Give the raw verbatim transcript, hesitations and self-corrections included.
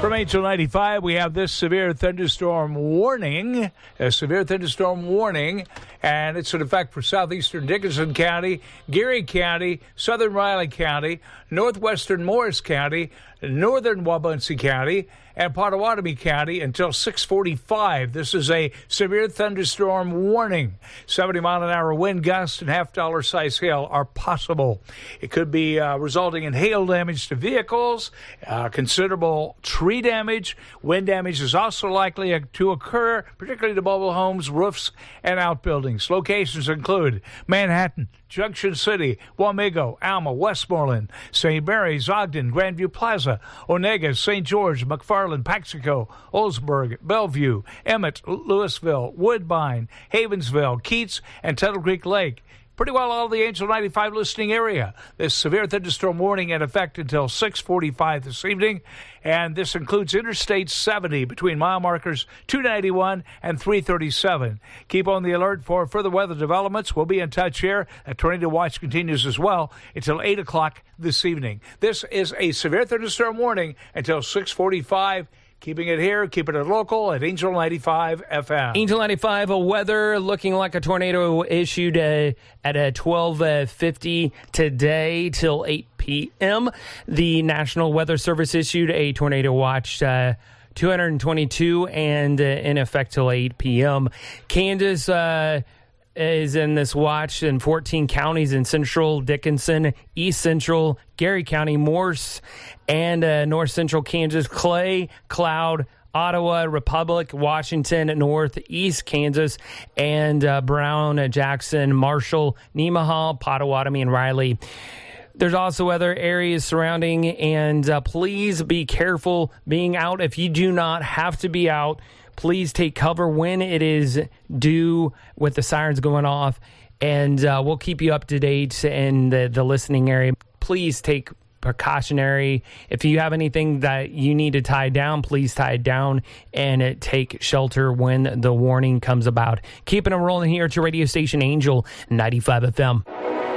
From Angel ninety-five, we have this severe thunderstorm warning, a severe thunderstorm warning, and it's in effect for southeastern Dickinson County, Geary County, southern Riley County, northwestern Morris County, northern Wabaunsee County, and Pottawatomie County until six forty-five. This is a severe thunderstorm warning. seventy mile an hour wind gusts and half dollar size hail are possible. It could be uh, resulting in hail damage to vehicles, uh, considerable tree damage. Wind damage is also likely to occur, particularly to mobile homes, roofs, and outbuildings. Locations include Manhattan, Junction City, Wamego, Alma, Westmoreland, Saint Mary's, Ogden, Grandview Plaza, Onega, Saint George, McFarland, Paxico, Oldsburg, Bellevue, Emmett, Louisville, Woodbine, Havensville, Keats, and Tuttle Creek Lake. Pretty well all of the Angel ninety-five listening area. This severe thunderstorm warning in effect until six forty-five this evening, and this includes Interstate seventy between mile markers two ninety-one and three thirty-seven. Keep on the alert for further weather developments. We'll be in touch here. A tornado watch continues as well until eight o'clock this evening. This is a severe thunderstorm warning until six forty-five. Keeping it here, keeping it local at Angel ninety-five F M. Angel ninety-five, a weather looking like a tornado issued uh, at uh, twelve fifty today till eight p.m. The National Weather Service issued a tornado watch uh, two hundred twenty-two and uh, in effect till eight p.m. Kansas uh, is in this watch in fourteen counties in central Dickinson, east central Geary County, Morse, and uh, north central Kansas, Clay, Cloud, Ottawa, Republic, Washington, northeast Kansas, and uh, Brown, uh, Jackson, Marshall, Nemaha, Pottawatomie, and Riley. There's also other areas surrounding, and uh, please be careful being out. If you do not have to be out, please take cover when it is due with the sirens going off, and uh, we'll keep you up to date in the, the listening area. Please take precautionary. If you have anything that you need to tie down, please tie it down and uh, take shelter when the warning comes about. Keeping it rolling here at your radio station, Angel ninety-five F M.